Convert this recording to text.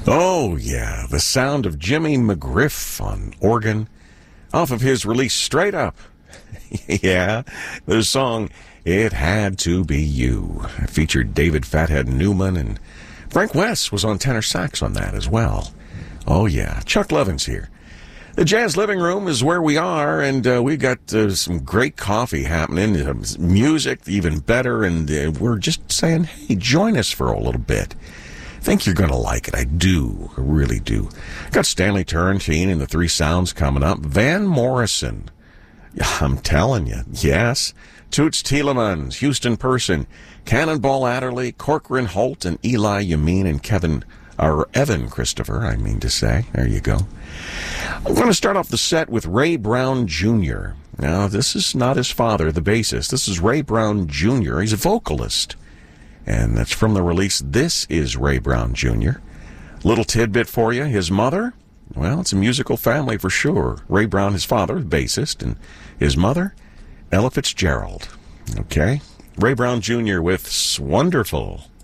Oh, yeah, the sound of Jimmy McGriff on organ off of his release Straight Up. Yeah, the song It Had to Be You. It featured David Fathead Newman, and Frank West was on tenor sax on that as well. Oh, yeah, Chuck Levin's here. The Jazz Living Room is where we are, and we've got some great coffee happening, music even better, and we're just saying, hey, join us for a little bit. I think you're going to like it. I do. I really do. Got Stanley Turrentine and the Three Sounds coming up. Van Morrison. I'm telling you. Yes. Toots Thielemans, Houston Person, Cannonball Adderley, Corcoran Holt, and Eli Yamin and Evan Christopher, I mean to say. There you go. I'm going to start off the set with Ray Brown Jr. Now, this is not his father, the bassist. This is Ray Brown Jr. He's a vocalist. And that's from the release, This Is Ray Brown Jr. Little tidbit for you. His mother, well, it's a musical family for sure. Ray Brown, his father, the bassist, and his mother, Ella Fitzgerald. Okay? Ray Brown Jr. with Wonderful.